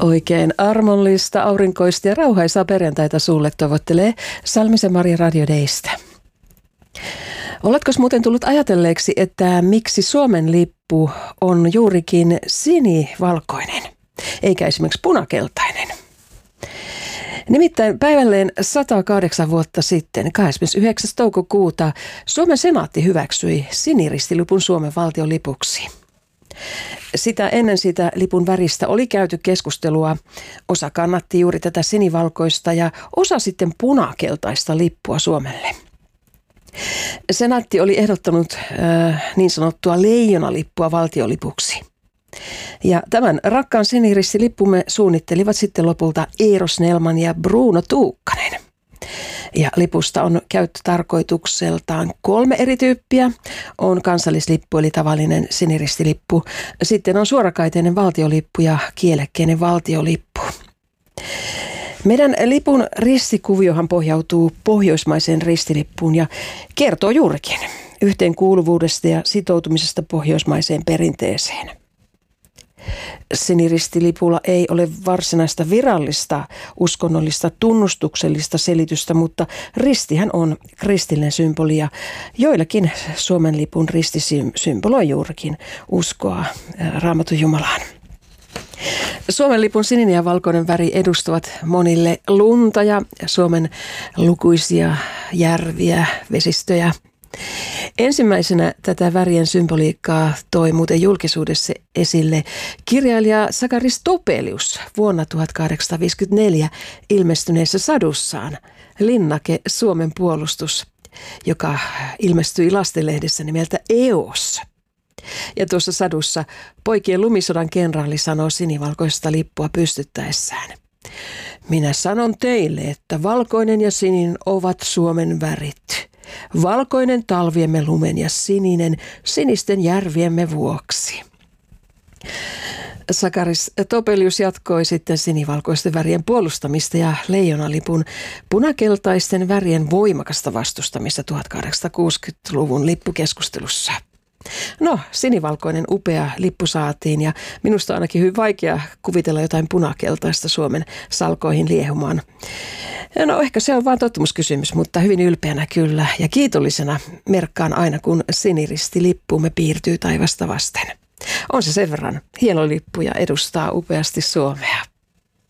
Oikein armollista, aurinkoista ja rauhaisaa perjantaita sulle toivottelee Salmisen Maria Radio Daystä. Oletko muuten tullut ajatelleeksi, että miksi Suomen lippu on juurikin sinivalkoinen, eikä esimerkiksi punakeltainen? Nimittäin päivälleen 108 vuotta sitten, 29. toukokuuta, Suomen senaatti hyväksyi siniristilipun Suomen valtiolipuksi. Sitä ennen sitä lipun väristä oli käyty keskustelua. Osa kannatti juuri tätä sinivalkoista ja osa sitten punakeltaista lippua Suomelle. Senaatti oli ehdottanut niin sanottua leijonalippua valtiolipuksi. Ja tämän rakkaan siniristilippumme suunnittelivat sitten lopulta Eero Snellman ja Bruno Tuukkanen. Ja lipusta on käyttötarkoitukseltaan 3 eri tyyppiä. On kansallislippu eli tavallinen siniristilippu. Sitten on suorakaiteinen valtiolippu ja kielekkeinen valtiolippu. Meidän lipun ristikuviohan pohjautuu pohjoismaiseen ristilippuun ja kertoo juurikin yhteenkuuluvuudesta ja sitoutumisesta pohjoismaiseen perinteeseen. Siniristilipulla ei ole varsinaista virallista, uskonnollista, tunnustuksellista selitystä, mutta ristihän on kristillinen symboli ja joillakin Suomen lipun risti symboloi juurikin uskoa Raamatun Jumalaan. Suomen lipun sininen ja valkoinen väri edustavat monille lunta ja Suomen lukuisia järviä, vesistöjä. Ensimmäisenä tätä värien symboliikkaa toi muuten julkisuudessa esille kirjailija Sakaris Topelius vuonna 1854 ilmestyneessä sadussaan Linnake Suomen puolustus, joka ilmestyi lastenlehdessä nimeltä EOS. Ja tuossa sadussa poikien lumisodan kenraali sanoo sinivalkoista lippua pystyttäessään: "Minä sanon teille, että valkoinen ja sininen ovat Suomen värit. Valkoinen talviemme lumen ja sininen sinisten järviemme vuoksi." Sakaris Topelius jatkoi sitten sinivalkoisten värien puolustamista ja leijonalipun punakeltaisten värien voimakasta vastustamista 1860-luvun lippukeskustelussa. No, sinivalkoinen upea lippu saatiin ja minusta on ainakin hyvin vaikea kuvitella jotain punakeltaista Suomen salkoihin liehumaan. No ehkä se on vain tottumuskysymys, mutta hyvin ylpeänä kyllä ja kiitollisena merkkaan aina, kun siniristilippuumme piirtyy taivasta vasten. On se sen verran hieno lippu ja edustaa upeasti Suomea.